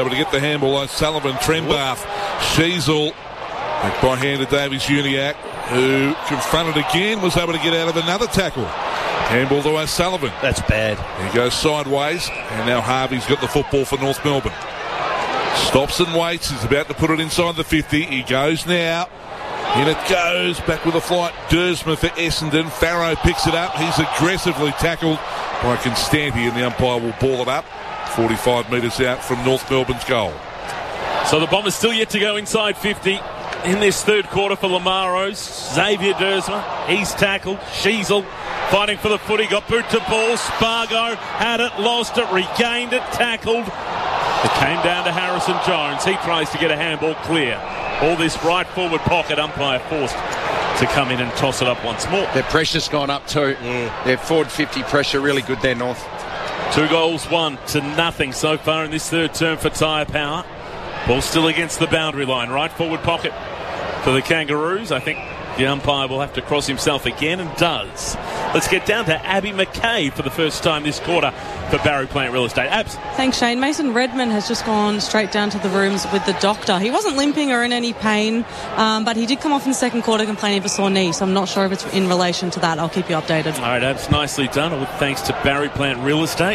able to get the handball. O'Sullivan, Trembath, Sheasel, back by hand to Davies Uniacke, who confronted again, was able to get out of another tackle. Handball to O'Sullivan. That's bad. He goes sideways, and now Harvey's got the football for North Melbourne. Stops and waits. He's about to put it inside the 50. He goes now. In it goes. Back with a flight. Dersma for Essendon. Farrow picks it up. He's aggressively tackled by Constanti, and the umpire will ball it up 45 metres out from North Melbourne's goal. So the Bombers still yet to go inside 50 in this third quarter for Lamaros. Xavier Dersma, he's tackled. Sheasel fighting for the footy, got boot to ball. Spargo had it, lost it, regained it, tackled. It came down to Harrison Jones. He tries to get a handball clear. All this right forward pocket, umpire forced to come in and toss it up once more. Their pressure's gone up too. Their forward 50 pressure really good there, North. 2 goals, 1-0 so far in this third term for Tyre Power. Ball still against the boundary line. Right forward pocket for the Kangaroos. I think the umpire will have to cross himself again, and does. Let's get down to Abby McKay for the first time this quarter for Barry Plant Real Estate. Abs. Thanks, Shane. Mason Redmond has just gone straight down to the rooms with the doctor. He wasn't limping or in any pain, but he did come off in the second quarter complaining of a sore knee, so I'm not sure if it's in relation to that. I'll keep you updated. All right, Abs, nicely done. With thanks to Barry Plant Real Estate.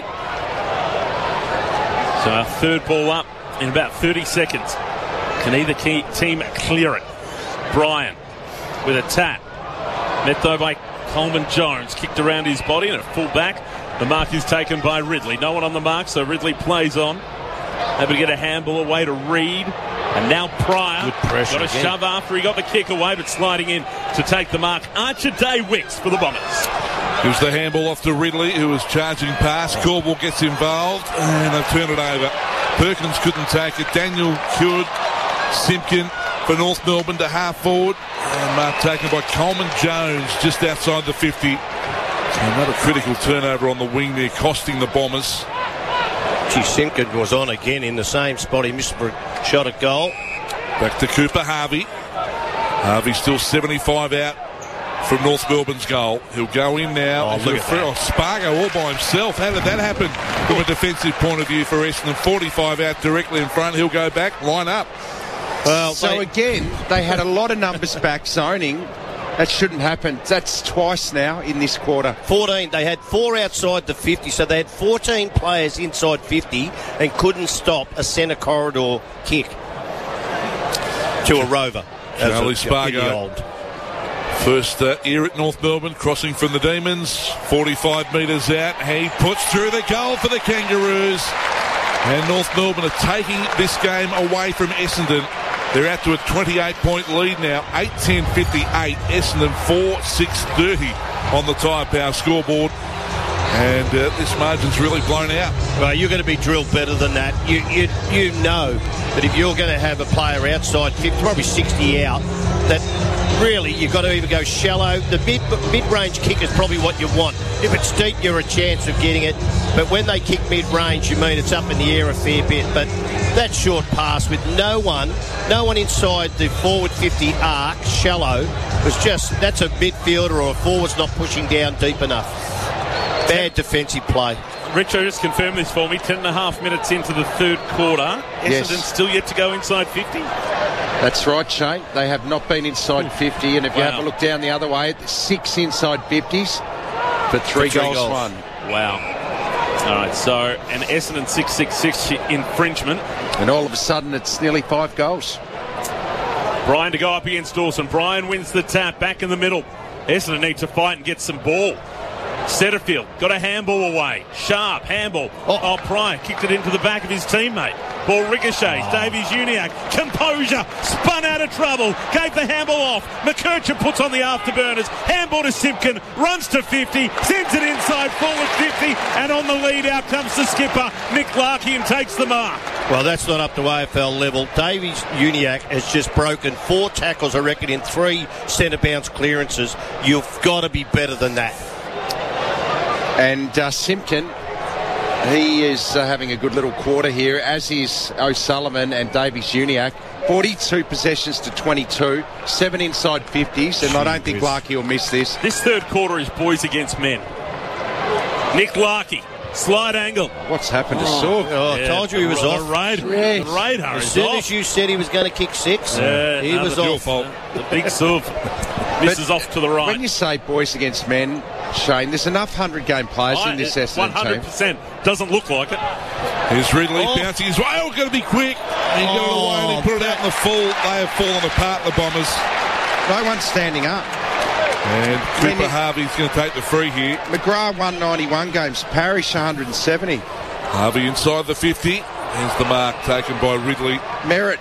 So our third ball up in about 30 seconds. Can either team clear it? Bryan with a tap. Met though by Coleman Jones. Kicked around his body and at full back. The mark is taken by Ridley. No one on the mark, so Ridley plays on. Able to get a handball away to Reed. And now Pryor. Good pressure. Got a shove after he got the kick away, but sliding in to take the mark. Archer Day Wicks for the Bombers. Gives the handball off to Ridley, who was charging past. Corbell gets involved, and they've turned it over. Perkins couldn't take it. Daniel cured. Simpkin for North Melbourne to half forward. And mark taken by Coleman Jones just outside the 50. Another critical turnover on the wing there, costing the Bombers. Simpkin was on again in the same spot. He missed for a shot at goal. Back to Cooper Harvey. Harvey still 75 out from North Melbourne's goal. He'll go in now. Oh, look at that. Spargo all by himself. How did that happen from a defensive point of view for Essendon? 45 out directly in front. He'll go back, line up. Well, so again, they had a lot of numbers back zoning. That shouldn't happen. That's twice now in this quarter. 14. They had 4 outside the 50, so they had 14 players inside 50 and couldn't stop a centre corridor kick to a rover. Charlie Spargo. First year at North Melbourne, crossing from the Demons, 45 metres out. He puts through the goal for the Kangaroos. And North Melbourne are taking this game away from Essendon. They're out to a 28-point lead now, 8-10-58. Essendon 4-6-30 on the Tyre Power scoreboard. And this margin's really blown out. Well, you're going to be drilled better than that. You know that if you're going to have a player outside 50, probably 60 out, that really you've got to either go shallow. The mid-range kick is probably what you want. If it's deep, you're a chance of getting it. But when they kick mid-range, you mean it's up in the air a fair bit. But that short pass with no one inside the forward 50 arc, shallow, that's a midfielder or a forward's not pushing down deep enough. Bad defensive play. Richo just confirmed this for me. 10.5 minutes into the third quarter. Yes. Essendon still yet to go inside 50. That's right, Shane. They have not been inside 50, and if you have a look down the other way, 6 inside 50s for 3 goals. Wow. All right, so an Essendon 666 infringement. And all of a sudden, it's nearly 5 goals. Bryan to go up against Dawson. Bryan wins the tap, back in the middle. Essendon need to fight and get some ball. Setterfield got a handball away. Sharp handball. Pryor kicked it into the back of his teammate. Ball ricochets. Davies Uniacke. Composure. Spun out of trouble. Gave the handball off. McKercher puts on the afterburners. Handball to Simpkin. Runs to 50. Sends it inside forward 50. And on the lead out comes the skipper, Nick Larkey, and takes the mark. Well, that's not up to AFL level. Davies Uniacke has just broken 4 tackles, I reckon, in 3 centre bounce clearances. You've got to be better than that. And Simpkin, he is having a good little quarter here, as is O'Sullivan and Davies Uniacke. 42 possessions to 22, 7 inside 50s, and I don't think Larkey will miss this. This third quarter is boys against men. Nick Larkey Slide angle. What's happened to Sorg? I told you he was off. The radar As is soon off. as you said he was going to kick 6, he was Your off. fault. The big Suv misses off to the right. When you say boys against men, Shane, there's enough 100-game players in this Essendon team. 100%. Doesn't look like it. Here's Ridley bouncing his way. Oh, got to be quick. He got it away and he put it out in the full. They have fallen apart, the Bombers. No one's standing up. And Cooper Harvey's going to take the free here. McGrath 191 games, Parrish 170. Harvey inside the 50. Here's the mark taken by Ridley. Merritt,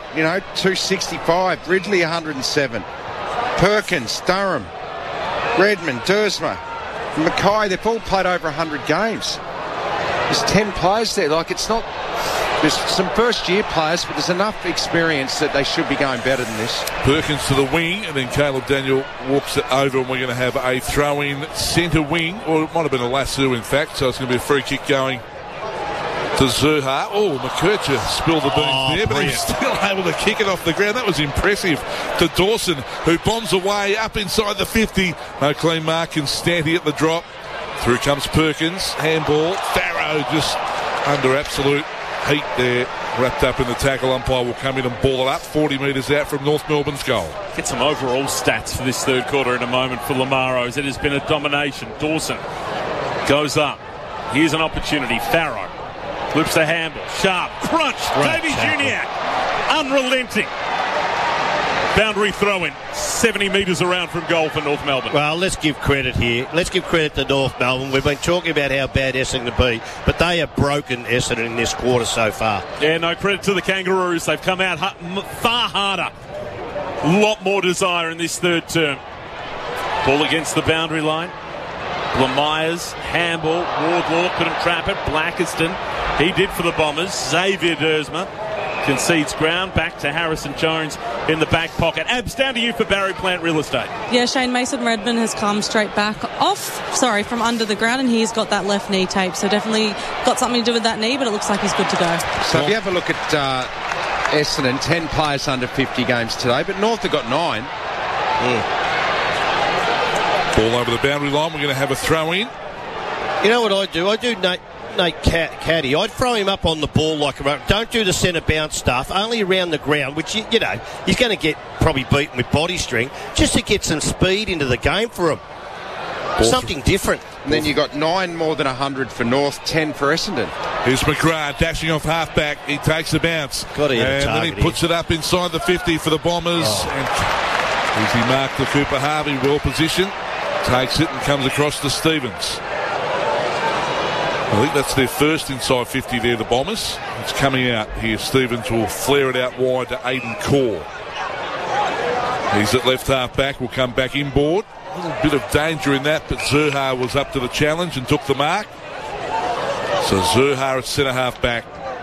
265. Ridley 107. Perkins, Durham, Redmond, Dersma, Mackay, they've all played over 100 games. There's 10 players there. It's not... There's some first-year players, but there's enough experience that they should be going better than this. Perkins to the wing, and then Caleb Daniel walks it over, and we're going to have a throw-in centre wing, or it might have been a lasso, in fact, so it's going to be a free kick going to Zurhaar. Oh, McKercher spilled the beans there, but he's still able to kick it off the ground. That was impressive to Dawson, who bombs away up inside the 50. No clean mark, and Stanty at the drop. Through comes Perkins, handball. Farrow just under absolute heat there, wrapped up in the tackle. Umpire will come in and ball it up 40 metres out from North Melbourne's goal. Get some overall stats for this third quarter in a moment for Lamaros. It has been a domination. Dawson goes up. Here's an opportunity. Farrow flips the handball. Sharp. Crunch. Davey Juniak. Unrelenting. Boundary throw-in. 70 metres around from goal for North Melbourne. Well, let's give credit here. Let's give credit to North Melbourne. We've been talking about how bad Essendon can be, but they have broken Essendon in this quarter so far. Yeah, no credit to the Kangaroos. They've come out far harder. A lot more desire in this third term. Ball against the boundary line. Myers, handball, Wardlaw couldn't trap it. Blackiston, he did for the Bombers. Xavier Dersma concedes ground. Back to Harrison Jones in the back pocket. Abs, down to you for Barry Plant Real Estate. Yeah, Shane Mason Redmond has come straight back from under the ground, and he's got that left knee tape. So definitely got something to do with that knee, but it looks like he's good to go. So if you have a look at Essendon, 10 players under 50 games today, but North have got 9. Ball over the boundary line. We're going to have a throw-in. You know what I do? I do Nate Caddy. I'd throw him up on the ball like a... Don't do the centre bounce stuff, only around the ground, which, he's going to get probably beaten with body strength, just to get some speed into the game for him. Something different. And then you got 9 more than 100 for North, 10 for Essendon. Here's McGrath dashing off halfback. He takes the bounce. Got to hit a and target then he puts it up inside the 50 for the Bombers. And easy mark to Cooper Harvey, well positioned. Takes it and comes across to Stevens. I think that's their first inside 50 there, the Bombers. It's coming out here. Stevens will flare it out wide to Aiden Core. He's at left half back. Will come back inboard. A little bit of danger in that, but Zurhaar was up to the challenge and took the mark. So Zurhaar at centre half back.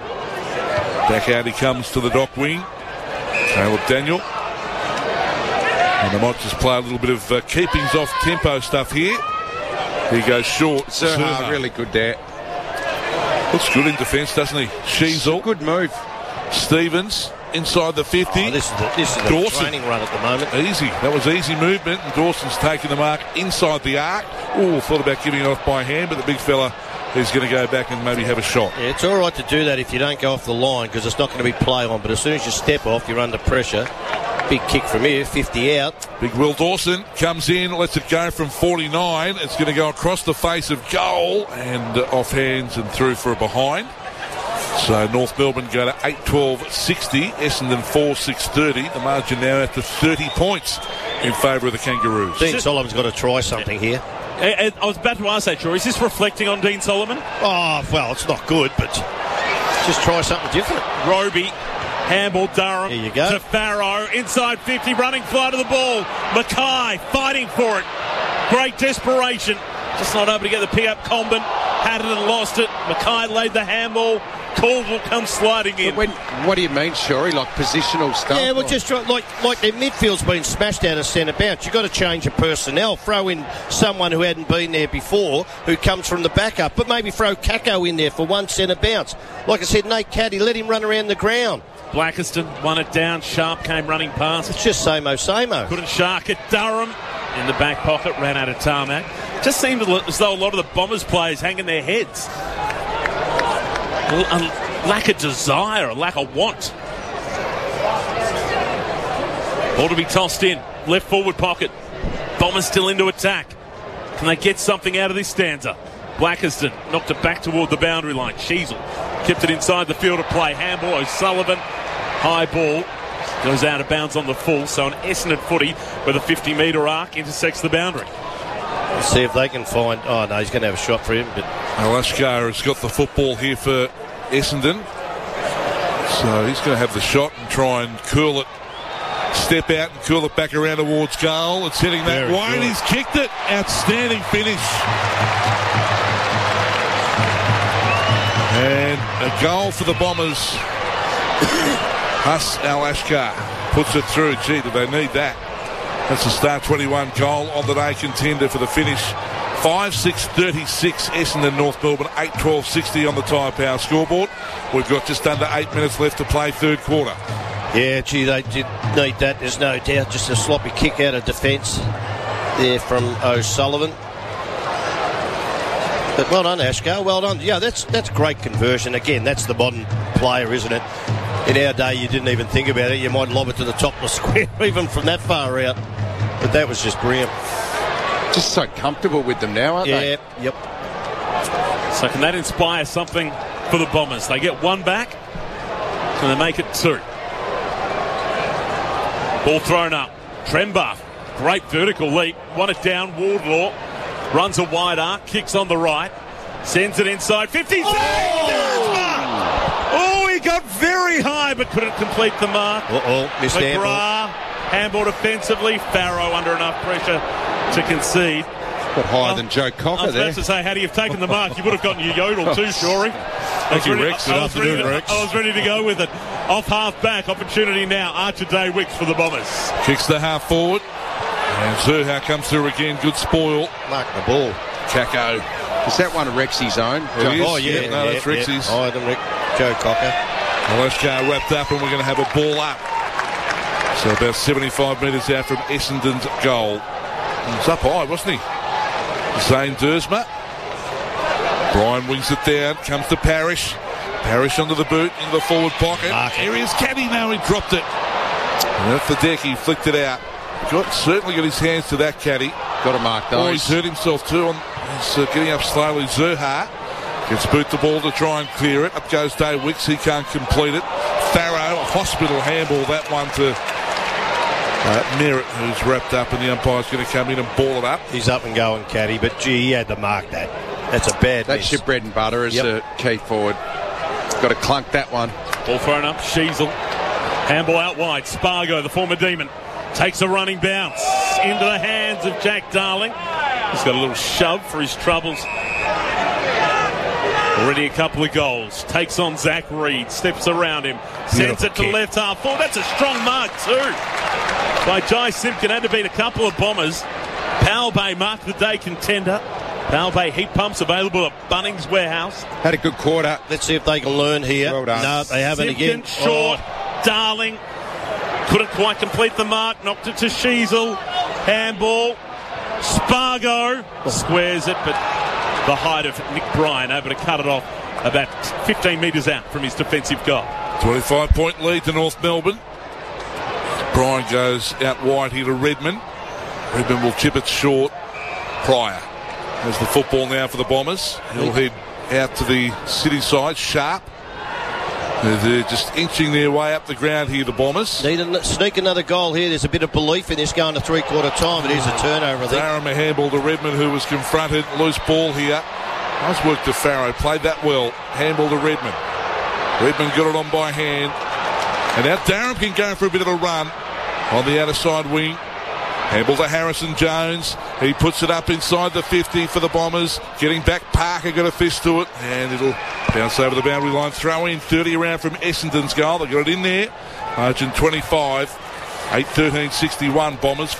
Back out he comes to the dock wing. Caleb Daniel. And they might just play a little bit of keepings off tempo stuff here. He goes short. Zurhaar really good there. Looks good in defence, doesn't he? Sheasel. Good move. Stevens inside the 50. This is a Dawson. training run at the moment. Easy. That was easy movement. And Dawson's taking the mark inside the arc. Oh, thought about giving it off by hand, but the big fella is going to go back and maybe have a shot. Yeah, it's all right to do that if you don't go off the line, because it's not going to be play on. But as soon as you step off, you're under pressure. Big kick from here, 50 out. Big Will Dawson comes in, lets it go from 49. It's going to go across the face of goal and off hands and through for a behind. So North Melbourne go to 8-12-60, Essendon 4-6-30. The margin now at to 30 points in favour of the Kangaroos. Dean Solomon's got to try something here. I was about to ask that, Troy. Is this reflecting on Dean Solomon? Oh, well, it's not good, but just try something different. Roby, handball, Durham. There you go. To Farrow, inside 50, running fly to the ball. Mackay fighting for it. Great desperation. Just not able to get the pick up. Comben had it and lost it. Mackay laid the handball. Caldwell comes sliding in. What do you mean, Shorey? Like positional stuff? Yeah, well, just like their midfield's been smashed out of centre bounce. You've got to change your personnel. Throw in someone who hadn't been there before, who comes from the backup, but maybe throw Kako in there for one centre bounce. Like I said, Nate Caddy, let him run around the ground. Blackiston won it down. Sharp came running past. It's just same-o. Couldn't shark it. Durham in the back pocket, ran out of tarmac. Just seemed as though a lot of the Bombers players hanging their heads. a lack of desire, a lack of want. Ball to be tossed in. Left forward pocket. Bombers still into attack. Can they get something out of this stanza? Blackerston knocked it back toward the boundary line. Sheasel kept it inside the field of play. Handball, O'Sullivan. High ball. Goes out of bounds on the full. So an Essendon footy with a 50-metre arc intersects the boundary. Let's see if they can find... Oh, no, he's going to have a shot for him. But Alashkar has got the football here for Essendon. So he's going to have the shot and try and curl it. Step out and curl it back around towards goal. It's heading that way and he's kicked it. Outstanding finish. And a goal for the Bombers. Hus Alashkar puts it through. Gee, do they need that? That's a Star 21 goal on the day contender for the finish. 5-6-36 Essendon North Melbourne, 8-12-60 on the Tyre Power scoreboard. We've got just under 8 minutes left to play third quarter. yeah, gee, they did need that, there's no doubt. Just a sloppy kick out of defence there from O'Sullivan. But well done, Ashgar, well done. Yeah, that's great conversion. Again, that's the modern player, isn't it? In our day, you didn't even think about it. You might lob it to the top of the square, even from that far out. But that was just brilliant. Just so comfortable with them now, aren't they? Yeah, yep. So can that inspire something for the Bombers? They get one back, and they make it two. Ball thrown up. Trembuff, great vertical leap. Won it down. Wardlaw runs a wide arc, kicks on the right, sends it inside. 50. Oh, he got very high, but couldn't complete the mark. Missed McGrath, handball defensively. Farrow under enough pressure to concede. Got higher than Joe Cocker there. I was about to say, had he have taken the mark, you would have gotten your yodel too, Shorey. Thank you, Rex. Good afternoon, Rex. I was ready to go with it. Off half back, opportunity now. Archer Day Wicks for the Bombers. Kicks the half forward. And Zurha comes through again. Good spoil. Mark the ball. Kako. Is that one of Rexy's own? It is. Oh, yeah. No, that's Rexy's. Higher than Joe Cocker. Alashkar wrapped up and we're going to have a ball up. So about 75 metres out from Essendon's goal. And it's up high, wasn't he? Zane Dersma. Brian wings it down. Comes to Parrish. Parrish under the boot, into the forward pocket. Here is Caddy now. He dropped it. And off the deck, he flicked it out. Certainly got his hands to that, Caddy. Got to mark those. Oh, he's hurt himself too. He's getting up slowly. Zurha gets boot the ball to try and clear it. Up goes Dave Wicks. He can't complete it. Farrow, a hospital handball. That one to Merritt, who's wrapped up, and the umpire's going to come in and ball it up. He's up and going, Caddy, but gee, he had to mark that. That's a bad That's miss. your bread and butter as a key forward. Got to clunk that one. Ball thrown up. Sheasel. Handball out wide. Spargo, the former Demon, takes a running bounce into the hands of Jack Darling. He's got a little shove for his troubles. Already a couple of goals. Takes on Zach Reed. Steps around him. Sends it to left half forward. That's a strong mark too by Jai Simpkin. Had to beat a couple of Bombers. Powell Bay marked the day contender. Powell Bay heat pumps available at Bunnings Warehouse. Had a good quarter. Let's see if they can learn here. Well done. No, they haven't Simpkin, again. short. Darling couldn't quite complete the mark. Knocked it to Sheasel. Handball. Spargo squares it, but the height of Nick Bryan able to cut it off about 15 metres out from his defensive goal. 25-point lead to North Melbourne. Bryan goes out wide here to Redmond. Redmond will chip it short. Pryor has the football now for the Bombers. He'll head out to the city side. Sharp. They're just inching their way up the ground here, the Bombers. Need to sneak another goal here. There's a bit of belief in this going to three-quarter time. It is a turnover, I think. Darren a handball to Redmond, who was confronted. Loose ball here. Nice work to Farrow. Played that well. Handball to Redmond. Redmond got it on by hand. And now Darren can go for a bit of a run on the outer side wing. Handball to Harrison Jones. He puts it up inside the 50 for the Bombers. Getting back, Parker got a fist to it. And it'll bounce over the boundary line. Throw in 30 around from Essendon's goal. They got it in there. Margin 25. 8-13-61. Bombers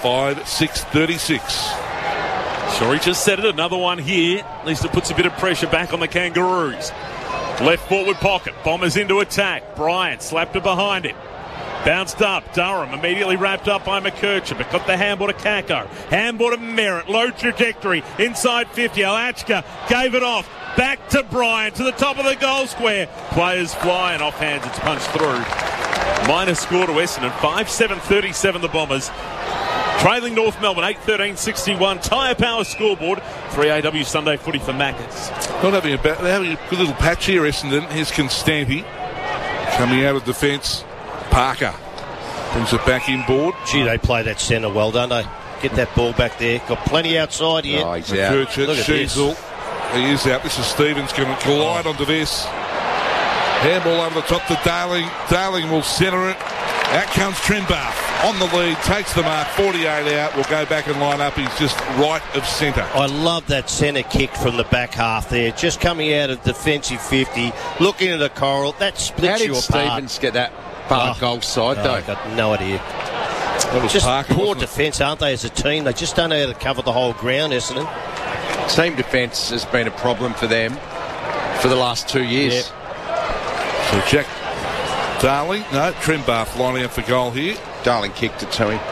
5-6-36. Sure, he just said it. Another one here. At least it puts a bit of pressure back on the Kangaroos. Left forward pocket. Bombers into attack. Bryant slapped it behind him. Bounced up. Durham immediately wrapped up by McKercher, but got the handball to Kako. Handball to Merritt. Low trajectory. Inside 50. Alachka gave it off. Back to Bryan to the top of the goal square. Players fly and offhands. It's punched through. Minor score to Essendon. 5-7-37 the Bombers. Trailing North Melbourne 8-13-61. Tyre Power scoreboard. 3AW Sunday footy for Maccas. Not having they're having a good little patch here, Essendon. Here's Constanti coming out of defence. Parker brings it back inboard. Gee, they play that centre well, don't they? Get that ball back there. Got plenty outside here. Oh, he's out. Look at this. Sheasel. He is out. This is Stevens going to collide onto this. Handball over the top to Darling. Darling will centre it. Out comes Trembath on the lead, takes the mark, 48 out, will go back and line up. He's just right of centre. I love that centre kick from the back half there, just coming out of defensive 50, looking at the Coral. That splits you apart. How did Stevens get that far goal side, though? I've got no idea. That was Just Parker, poor wasn't it? defence, aren't they, as a team? They just don't know how to cover the whole ground, Essendon. Team defence has been a problem for them for the last 2 years. Yep. So Jack Darling, no, Trembath lining up for goal here. Darling kicked it to him.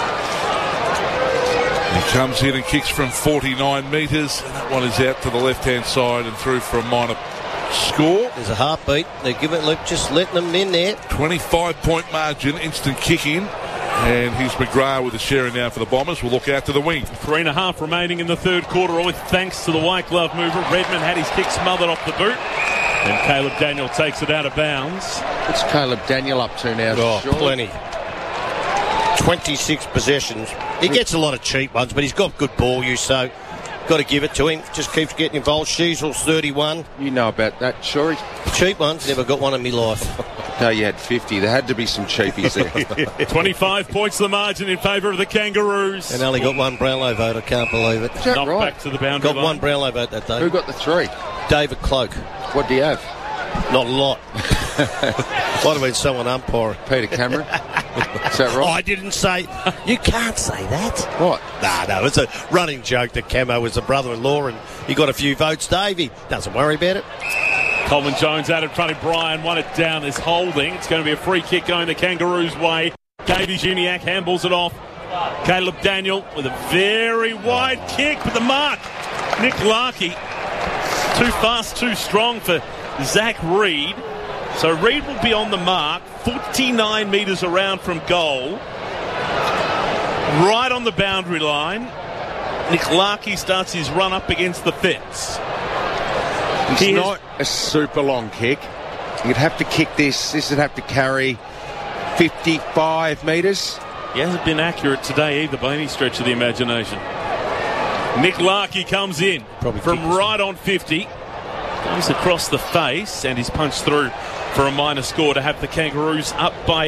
He comes in and kicks from 49 metres, and that one is out to the left-hand side and through for a minor score. There's a heartbeat. They're just letting them in there. 25-point margin, instant kick in. And here's McGrath with a share now for the Bombers. We'll look out to the wing. 3.5 remaining in the third quarter, all thanks to the white glove mover. Redmond had his kick smothered off the boot. And Caleb Daniel takes it out of bounds. What's Caleb Daniel up to now? Oh, surely? plenty. 26 possessions. He gets a lot of cheap ones, but he's got good ball use, so got to give it to him. Just keeps getting involved. Sheasel's 31. You know about that, Shorey. Cheap ones. Never got one in my life. No, you had 50. There had to be some cheapies there. 25 points the margin in favour of the Kangaroos. And only got one Brownlow vote. I can't believe it. Is that Knocked right? back to the boundary Got line. one Brownlow vote that day. Who got the 3? David Cloak. What do you have? Not a lot. Might have been someone umpiring. Peter Cameron. Is that Oh, right? I didn't say. You can't say that. What? No, it's a running joke that Camo was a brother-in-law and he got a few votes, Davey. Doesn't worry about it. Coleman Jones out in front of Bryan, won it down. There's holding. It's going to be a free kick going the Kangaroos' way. Davies Uniacke handballs it off. Caleb Daniel with a very wide kick with the mark. Nick Larkey. Too fast, too strong for Zach Reid. So Reid will be on the mark, 49 metres around from goal. Right on the boundary line. Nick Larkey starts his run up against the fence. It's not a super long kick. You'd have to kick this. This would have to carry 55 metres. He hasn't been accurate today either by any stretch of the imagination. Nick Larkey comes in Probably from right on 50. Comes across the face and he's punched through for a minor score to have the Kangaroos up by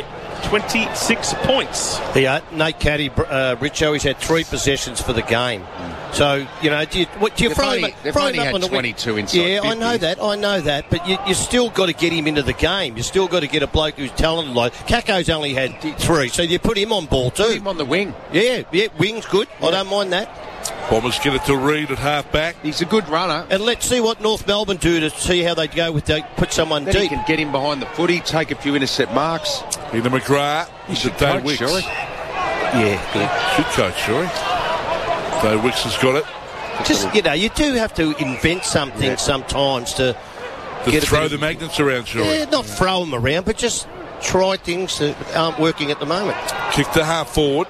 26 points. Yeah, Nate Caddy, Richo, he's had 3 possessions for the game. So, you know, do you They've throw only- him they've throw only him up had on the 22 wing? inside Yeah, 50. I know that. But you still got to get him into the game. You still got to get a bloke who's talented. Like Kako's only had 3, so you put him on ball too. Put him on the wing. Yeah, wing's good. I don't mind that. Bombers get it to Reid at half back. He's a good runner. And let's see what North Melbourne do to see how they go with put someone Then he deep. can get him behind the footy, take a few intercept marks. Into McGrath. You should Dave coach, Wicks. Shorey. Yeah, good. Should coach, Shorey. Dave Wicks has got it. Just, you know, you do have to invent something sometimes to To get a throw bit the of- magnets around, Shorey. Yeah, not throw them around, but just try things that aren't working at the moment. Kick to half forward.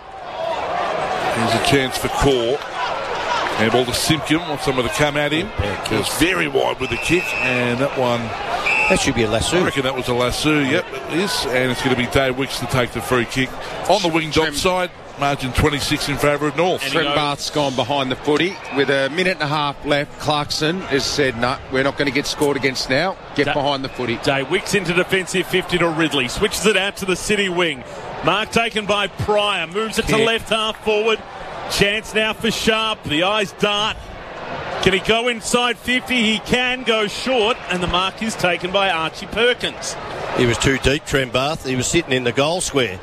Here's a chance for Core. Handball to Simpkin. Wants someone to come at him. Yeah, It was very wide with the kick, and that one, That should be a I lasso. reckon that was a lasso. Yep, it is. And it's going to be Dave Wicks to take the free kick. On the wing dot side, margin 26 in favour of North. And Trembath's gone behind the footy with a minute and a half left. Clarkson has said, no, we're not going to get scored against now. Get behind the footy. Day Wicks into defensive 50 to Ridley. Switches it out to the City wing. Mark taken by Pryor. Moves it to left half forward. Chance now for Sharp. The eyes dart. Can he go inside 50? He can go short. And the mark is taken by Archie Perkins. He was too deep, Trembath. He was sitting in the goal square.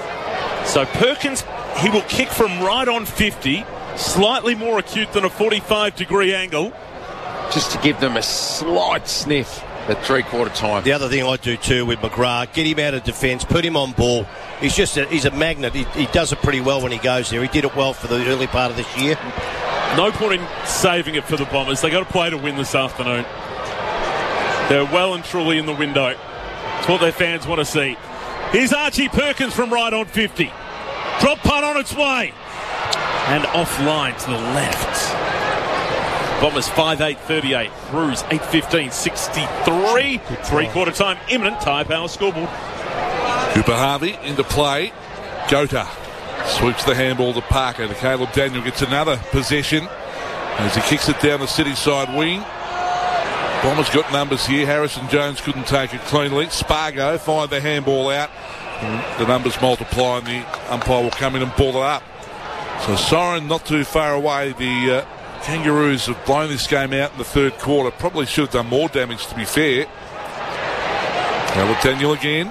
So Perkins, he will kick from right on 50. Slightly more acute than a 45-degree angle. Just to give them a slight sniff at 3/4 time. The other thing I do too with McGrath, get him out of defence, put him on ball, he's a magnet. He does it pretty well when he goes there. He did it well for the early part of this year. No point in saving it for the Bombers. They got to play to win this afternoon. They're well and truly in the window. It's what their fans want to see. Here's Archie Perkins from right on 50. Drop punt on its way. And offline to the left. Bombers 5-8-38. Roos 8-15-63. Three-quarter time imminent. Tyre Power scoreboard. Cooper Harvey into play. Jota sweeps the handball to Parker. Caleb Daniel gets another possession as he kicks it down the city side wing. Bombers got numbers here. Harrison Jones couldn't take it cleanly. Spargo fired the handball out. The numbers multiply and the umpire will come in and ball it up. So Siren not too far away. The Kangaroos have blown this game out in the third quarter. Probably should have done more damage, to be fair. Caleb Daniel again.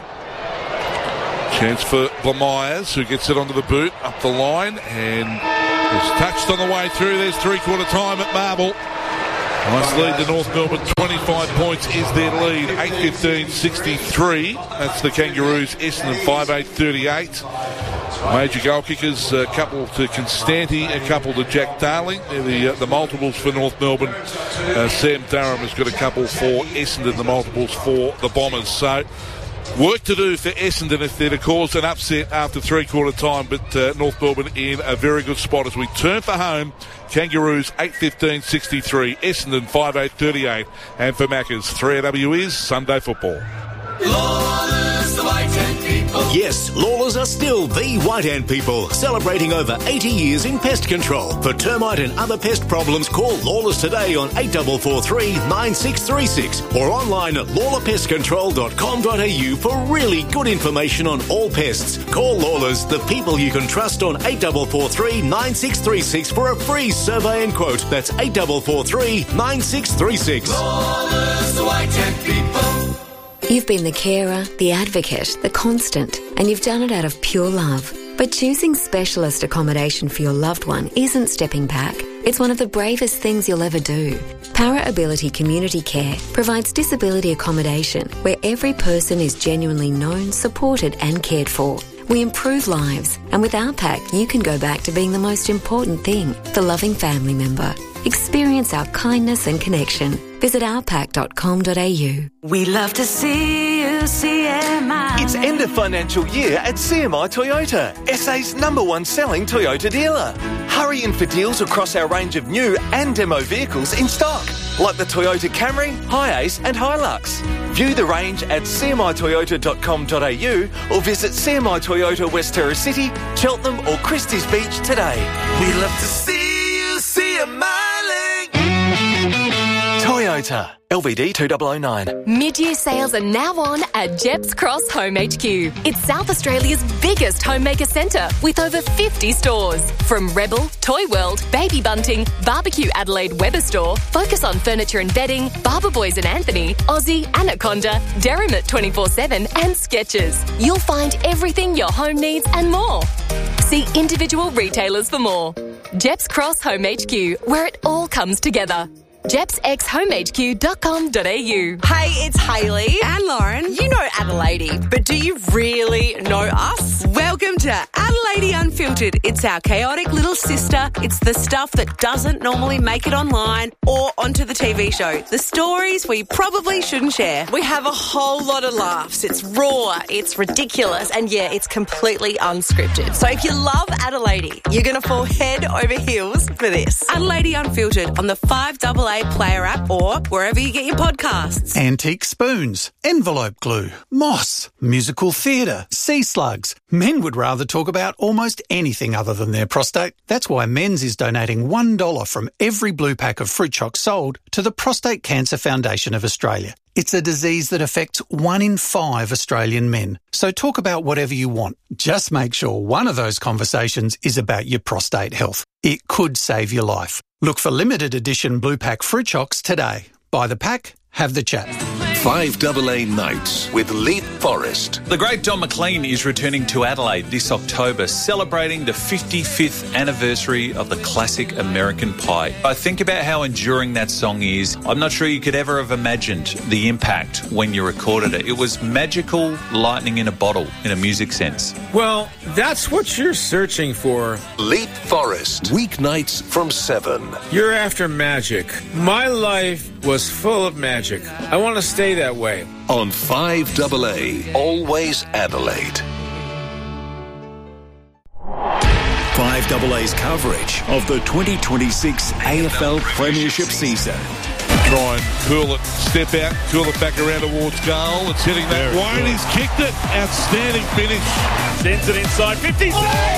Chance for Blamires, who gets it onto the boot, up the line, and is touched on the way through. There's three-quarter time at Marble. Nice lead to North Melbourne. 25 points is their lead. 8-15-63. That's the Kangaroos. Essendon 5-8-38. Major goal kickers, a couple to Constanti, a couple to Jack Darling. The multiples for North Melbourne. Sam Durham has got a couple for Essendon, the multiples for the Bombers. So work to do for Essendon if they're to cause an upset after three-quarter time, but North Melbourne in a very good spot as we turn for home. Kangaroos 8-15-63, Essendon 5-8-38, and for Maccas, 3AW is Sunday Football. Lawlers, the White Hand People. Yes, Lawlers are still the White Hand People, celebrating over 80 years in pest control. For termite and other pest problems, call Lawlers today on 8443-9636 or online at lawlerpestcontrol.com.au for really good information on all pests. Call Lawlers, the people you can trust, on 8443-9636 for a free survey and quote. That's 8443-9636. Lawlers, the White Hand People. You've been the carer, the advocate, the constant, and you've done it out of pure love. But choosing specialist accommodation for your loved one isn't stepping back. It's one of the bravest things you'll ever do. Para Ability Community Care provides disability accommodation where every person is genuinely known, supported and cared for. We improve lives, and with our pack, you can go back to being the most important thing, the loving family member. Experience our kindness and connection. Visit ourpack.com.au. We love to see you, CMI. It's end of financial year at CMI Toyota, SA's #1 selling Toyota dealer. Hurry in for deals across our range of new and demo vehicles in stock, like the Toyota Camry, Hiace and Hilux. View the range at cmitoyota.com.au or visit CMI Toyota West Terrace City, Cheltenham or Christie's Beach today. We love to see you, CMI. Toyota, LVD 2009. Mid-year sales are now on at Jeps Cross Home HQ. It's South Australia's biggest homemaker centre with over 50 stores. From Rebel, Toy World, Baby Bunting, Barbecue Adelaide Weber Store, Focus on Furniture and Bedding, Barber Boys and Anthony, Aussie, Anaconda, Derrimut 24/7 and Skechers. You'll find everything your home needs and more. See individual retailers for more. Jeps Cross Home HQ, where it all comes together. JepsXHomeHQ.com.au. Hey, it's Hayley and Lauren. You know Adelaide, but do you really know us? Welcome to Adelaide Unfiltered. It's our chaotic little sister. It's the stuff that doesn't normally make it online or onto the TV show. The stories we probably shouldn't share. We have a whole lot of laughs. It's raw, it's ridiculous, and yeah, it's completely unscripted. So if you love Adelaide, you're going to fall head over heels for this. Adelaide Unfiltered on the 5AA Player app or wherever you get your podcasts. Antique spoons, envelope glue, moss, musical theatre, sea slugs. Men would rather talk about almost anything other than their prostate. That's why Men's is donating $1 from every blue pack of fruit chocs sold to the Prostate Cancer Foundation of Australia. It's a disease that affects 1 in 5 Australian men. So talk about whatever you want. Just make sure one of those conversations is about your prostate health. It could save your life. Look for limited edition blue pack fruit chocs today. Buy the pack, have the chat. 5AA Nights with Leap Forest. The great Don McLean is returning to Adelaide this October, celebrating the 55th anniversary of the classic American Pie. I think about how enduring that song is. I'm not sure you could ever have imagined the impact when you recorded it. It was magical lightning in a bottle, in a music sense. Well, that's what you're searching for. Leap Forest. Weeknights from 7. You're after magic. My life was full of magic. I want to stay that way. On 5AA, always Adelaide. 5AA's coverage of the 2026 AFL Premiership season. Try and curl it, step out, curl it back around towards goal. It's hitting that way, and he's kicked it. Outstanding finish. Sends it inside 50.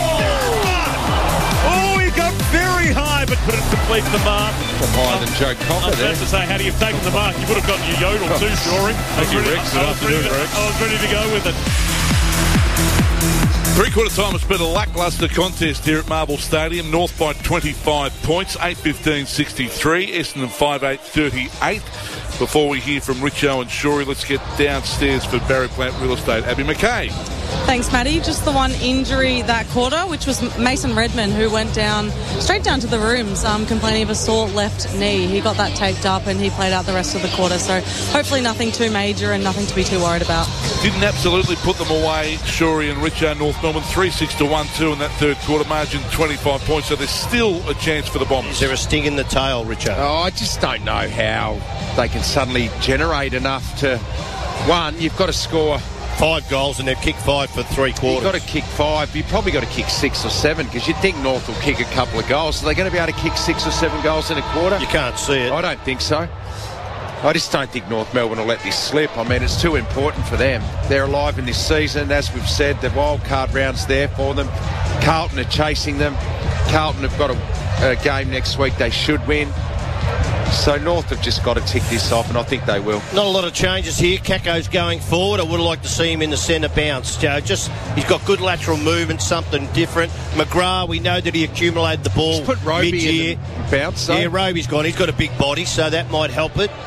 Oh, he got very high, but couldn't complete the mark. Higher than Joe Cocker there. I was about to say, how do you have taken the mark? You would have gotten your yodel too, Shoring. Thank you, Rex. I was ready to go with it. Three-quarter time, it's been a lacklustre contest here at Marble Stadium. North by 25 points, 8-15-63. Essendon 5-8-38. Before we hear from Richo and Shorey, let's get downstairs for Barry Plant Real Estate. Abby McKay. Thanks, Matty. Just the one injury that quarter, which was Mason Redman, who went straight down to the rooms, complaining of a sore left knee. He got that taped up and he played out the rest of the quarter. So hopefully nothing too major and nothing to be too worried about. Didn't absolutely put them away, Shorey and Richo. North Melbourne 3-6-1-2 in that third quarter, margin 25 points. So there's still a chance for the Bombers. Is there a sting in the tail, Richo? Oh, I just don't know how they can suddenly generate enough to... One, you've got to score 5 goals and they've kicked 5 for 3 quarters. You've got to kick 5. You've probably got to kick 6 or 7 because you'd think North will kick a couple of goals. Are they going to be able to kick 6 or 7 goals in a quarter? You can't see it. I don't think so. I just don't think North Melbourne will let this slip. I mean, it's too important for them. They're alive in this season. As we've said, the wild card round's there for them. Carlton are chasing them. Carlton have got a game next week they should win. So North have just got to tick this off, and I think they will. Not a lot of changes here. Kako's going forward. I would have liked to see him in the centre bounce. He's got good lateral movement, something different. McGrath, we know that he accumulated the ball just put Roby mid-year. In the bounce. So. Yeah, Roby's gone. He's got a big body, so that might help it.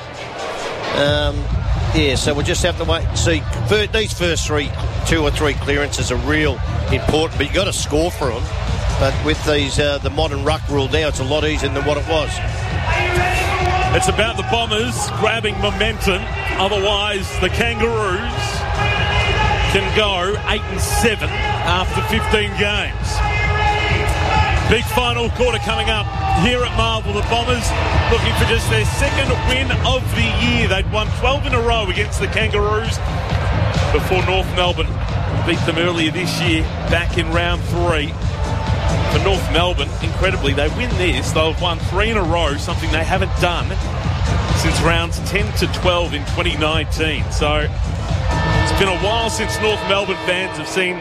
So we'll just have to wait and see. These first 2 or 3 clearances are real important, but you've got to score for them. But with these the modern ruck rule now, it's a lot easier than what it was. It's about the Bombers grabbing momentum. Otherwise, the Kangaroos can go 8-7 after 15 games. Big final quarter coming up here at Marvel. The Bombers looking for just their second win of the year. They'd won 12 in a row against the Kangaroos before North Melbourne beat them earlier this year back in round 3. For North Melbourne, incredibly, they win this. They've won 3 in a row, something they haven't done since rounds 10 to 12 in 2019. So it's been a while since North Melbourne fans have seen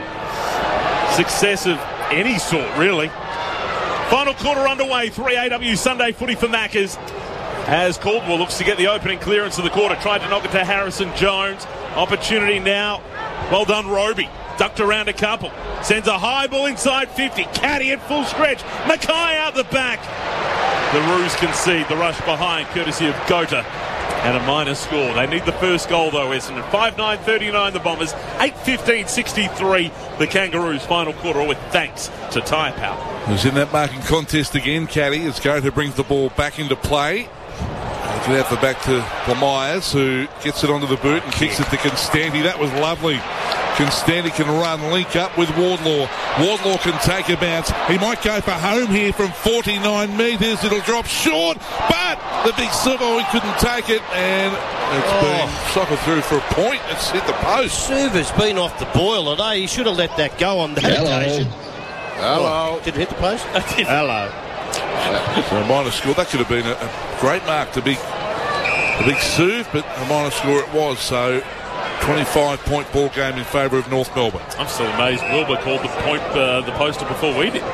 success of any sort, really. Final quarter underway, 3AW Sunday footy for Maccas. As Caldwell looks to get the opening clearance of the quarter, tried to knock it to Harrison Jones. Opportunity now. Well done, Roby. Ducked around a couple. Sends a high ball inside 50. Caddy at full stretch. Mackay out the back. The Roos concede the rush behind, courtesy of Gota. And a minor score. They need the first goal, though, Essendon. 5-9-39, the Bombers. 8-15-63, the Kangaroos. Final quarter with thanks to Tyre Power. Who's in that marking contest again, Caddy, as Gota brings the ball back into play. Looking out the back to Myers, who gets it onto the boot and kicks it to Constanti. That was lovely. Constanti can run, link up with Wardlaw. Wardlaw can take a bounce. He might go for home here from 49 metres. It'll drop short, but the big servo, he couldn't take it, and it's been soccer through for a point. It's hit the post. Server's been off the boil today. He should have let that go on that occasion. Hello. Did it hit the post? Hello. For a minor score, that could have been a great mark to be a big serve, but a minor score it was. So 25-point ball game in favour of North Melbourne. I'm still amazed Wilbur called the poster before we did.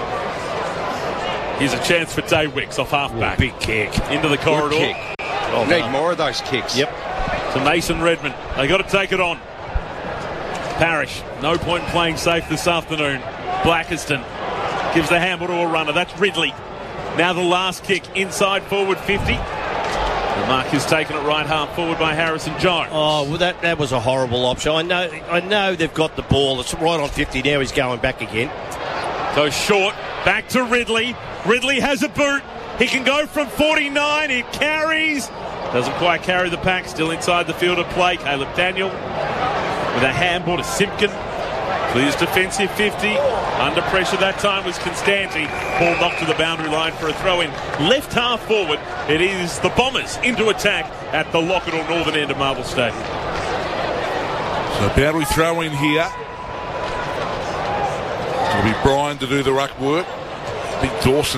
Here's a chance for Daywicks off half-back. Big kick. Into the corridor. Good kick. Well need done. more of those kicks. Yep. To Mason Redman. They got to take it on. Parrish. No point in playing safe this afternoon. Blackiston gives the handball to a runner. That's Ridley. Now the last kick inside forward 50. The mark is taken at right half forward by Harrison Jones. Oh, well, that was a horrible option. I know they've got the ball. It's right on 50 now. He's going back again. Goes short. Back to Ridley. Ridley has a boot. He can go from 49. He carries. Doesn't quite carry the pack. Still inside the field of play. Caleb Daniel with a handball to Simpkin. Clears defensive 50. Under pressure that time was Constanti. Ball knocked to the boundary line for a throw-in. Left half forward. It is the Bombers into attack at the Lockett or northern end of Marvel Stadium. So boundary throw-in here. It'll be Bryan to do the ruck work. Big Dawson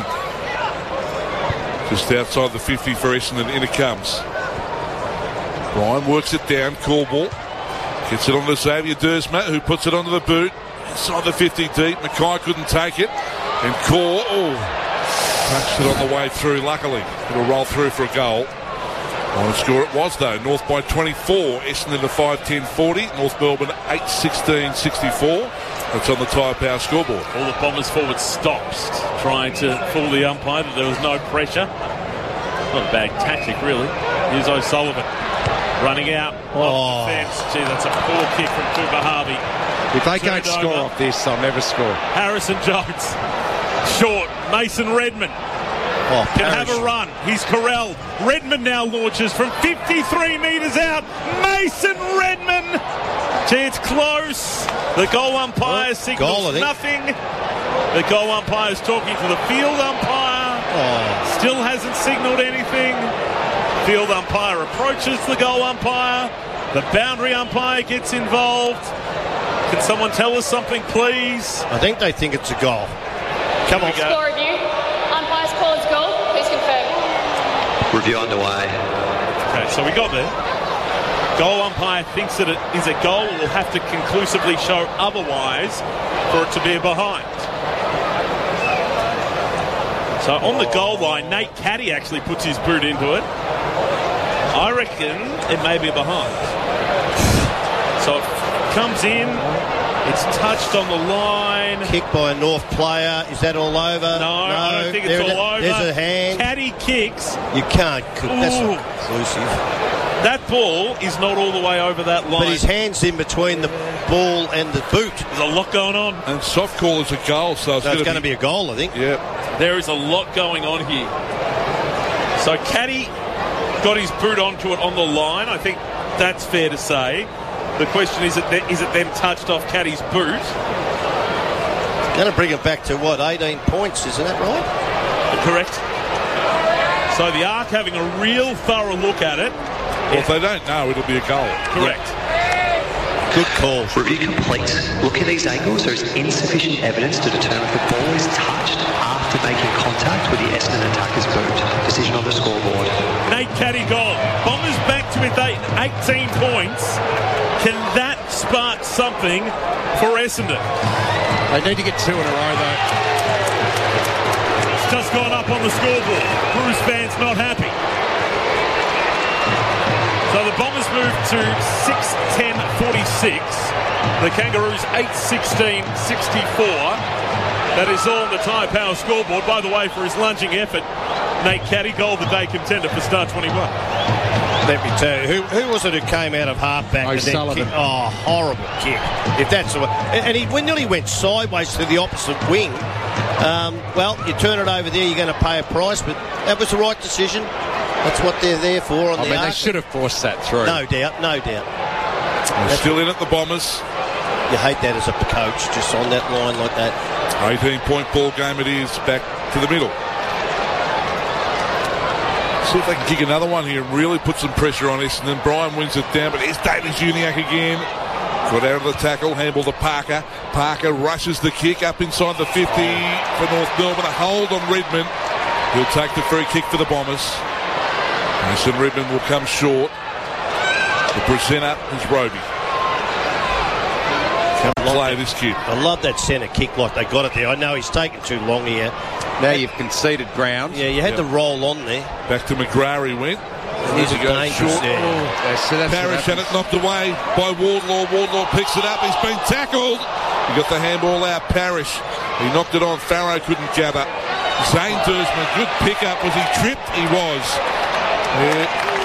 just outside the 50 for Essendon. In it comes. Bryan works it down. Cool ball. Gets it onto Xavier Dersma, who puts it onto the boot. Inside the 50 deep. Mackay couldn't take it. And Core, touched it on the way through. Luckily, it'll roll through for a goal. On the score it was, though. North by 24. Essendon to 5-10-40. North Melbourne 8-16-64. That's on the Tyre Power scoreboard. All the Bombers forward stops, trying to fool the umpire that there was no pressure. Not a bad tactic, really. Here's O'Sullivan running out off the fence. Gee, that's a poor kick from Cooper Harvey. If they can't score off this, they'll never score. Harrison Jones. Short. Mason Redman. Can have a run. He's corralled. Redman now launches from 53 metres out. Mason Redman. Gee, it's close. The goal umpire signals nothing. The goal umpire is talking to the field umpire. Still hasn't signalled anything. Field umpire approaches the goal umpire. The boundary umpire gets involved. Can someone tell us something, please? I think they think it's a goal. Come on. Score review. Umpire's call is goal. Please confirm. Review underway. Okay, so we got there. Goal umpire thinks that it is a goal. Will have to conclusively show otherwise for it to be a behind. So on the goal line, Nate Caddy actually puts his boot into it. I reckon it may be a behind. So it comes in. It's touched on the line. Kick by a North player. Is that all over? No, I don't think it's all over. There's a hand. Caddy kicks. You can't. That's not conclusive. That ball is not all the way over that line. But his hand's in between the ball and the boot. There's a lot going on. And soft call is a goal, so it's going to be a goal, I think. Yeah. There is a lot going on here. So Caddy got his boot onto it on the line. I think that's fair to say. The question is it then touched off Caddy's boot? Going to bring it back to, 18 points, isn't that right? Correct. So the Arc having a real thorough look at it. Well, if they don't know, it'll be a goal. Correct. Good call. Review complete. Look at these angles. There is insufficient evidence to determine if the ball is touched after making contact with the Essendon attacker's boot. Decision on the scoreboard. Nate Caddy goal. Bombers back to with 18 points. Can that spark something for Essendon? They need to get 2 in a row, though. It's just gone up on the scoreboard. Bruce fans not happy. So the Bombers move to 6-10-46. The Kangaroos 8-16-64. That is all on the Tyre Power scoreboard. By the way, for his lunging effort, Nate Caddy, goal of the day contender for Star 21. Let me tell you, who was it who came out of halfback and then kicked? Oh, horrible kick. If that's the way. And he nearly went sideways to the opposite wing. Well, you turn it over there, you're going to pay a price, but that was the right decision. That's what they're there for. They should have forced that through. No doubt. They're still in at the Bombers. You hate that as a coach, just on that line like that. 18-point ball game it is, back to the middle. See if they can kick another one here and really put some pressure on Essendon. Bryan wins it down, but here's Davis Uniacke again. Got out of the tackle, handball to Parker. Parker rushes the kick up inside the 50 for North Melbourne. A hold on Redman. He'll take the free kick for the Bombers. Mason Redman will come short. The presenter is Roby. Play this kid. I love that centre kick like they got it there. I know he's taken too long here. Now you've conceded ground. Yeah, you had to roll on there. Back to McGrary went. He's a dangerous there. Parrish had it knocked away by Wardlaw. Wardlaw picks it up. He's been tackled. He got the handball out. Parrish. He knocked it on. Farrow couldn't gather. Zane Dersman, good pick up. Was he tripped? He was.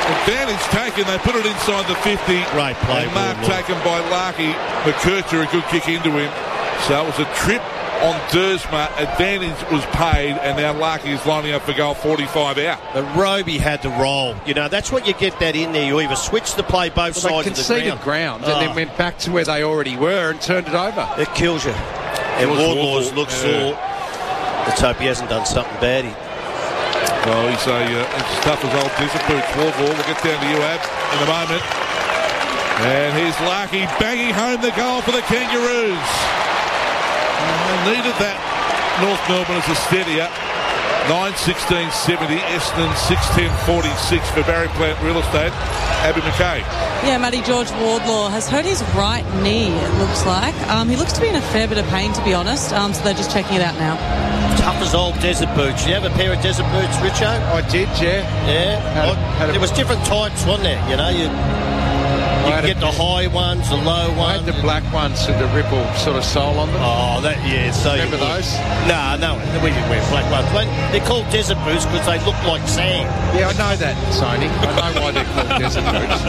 Advantage taken. They put it inside the 50. Great play. And mark taken by Larky. McKercher, a good kick into him. So it was a trip on Dersma. Advantage was paid, and now Larky is lining up for goal 45 out. But Roby had the roll. You know, that's what you get that in there. You either switch the play both sides of the conceded ground and then went back to where they already were and turned it over. It kills you. And Wardlaw's looks sore. Let's hope he hasn't done something bad. Well, he's as tough as old Desert Boots. Wardlaw, we'll get down to you, Ab, in a moment. And here's Larky banging home the goal for the Kangaroos. Needed that. North Melbourne as a steadier. 9-16-70. Essendon 6-10-46 for Barry Plant Real Estate. Abby McKay. Yeah, Matty George Wardlaw has hurt his right knee, it looks like. He looks to be in a fair bit of pain, to be honest, so they're just checking it out now. Tough as old Desert Boots. You have a pair of Desert Boots, Richo? I did, yeah. Yeah. There was different types, wasn't there? You know, you get the high ones, the low ones. I had the black ones with the ripple sort of sole on them. Oh, that, yeah. So remember those? No, we didn't wear black ones. They're called Desert Boots because they look like sand. Yeah, I know that, Sony. I know why they're called Desert Boots.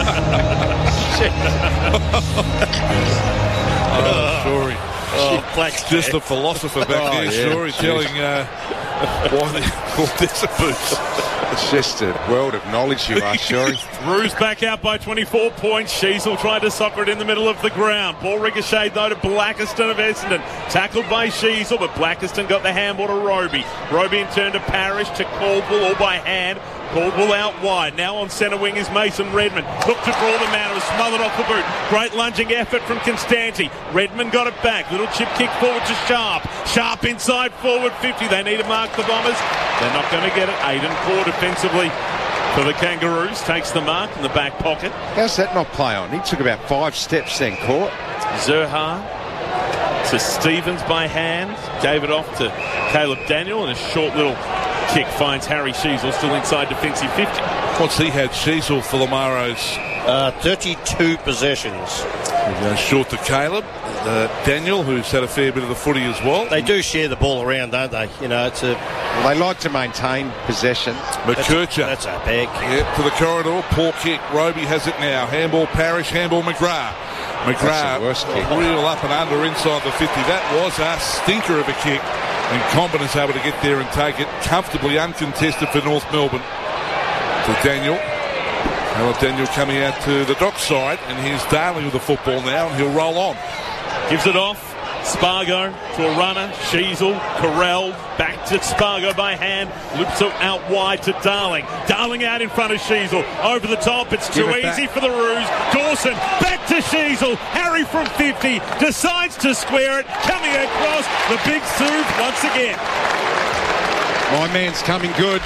Shorey. Just the philosopher back there, Shorey, telling why they're called Desert Boots. It's just a world of knowledge you are, Shorey. Roos back out by 24 points. Sheasel tried to soccer it in the middle of the ground. Ball ricocheted though to Blackiston of Essendon. Tackled by Sheasel, but Blackiston got the handball to Roby. Roby in turn to Parrish, to Caldwell, all by hand. Caldwell out wide. Now on centre wing is Mason Redmond. Looked to draw the man. It was smothered off the boot. Great lunging effort from Constanti. Redmond got it back. Little chip kick forward to Sharp. Sharp inside forward 50. They need to mark the Bombers. They're not going to get it. Aiden Core defensively for the Kangaroos. Takes the mark in the back pocket. How's that not play on? He took about 5 steps then, Core. Zerha to Stevens by hand. Gave it off to Caleb Daniel, and a short little kick finds Harry Sheasel still inside defensive 50. What's he had, Sheasel for Lamaros? 32 possessions. Short to Caleb. Daniel, who's had a fair bit of the footy as well. They do share the ball around, don't they? You know, it's a... They like to maintain possession. McKercher. That's a big. Yep, to the corridor. Poor kick. Roby has it now. Handball Parrish, handball McGrath. McGrath, real up and under inside the 50. That was a stinker of a kick. And Comben is able to get there and take it comfortably uncontested for North Melbourne. To Daniel. Daniel coming out to the dock side, and here's Darling with the football now, and he'll roll on. Gives it off. Spargo to a runner. Sheasel, Carell, back to Spargo by hand. Loops it out wide to Darling. Darling out in front of Sheasel. Over the top. It's too easy for the Roos. Dawson back to Sheasel. Harry from 50 decides to square it. Coming across the big Sue once again. My man's coming good.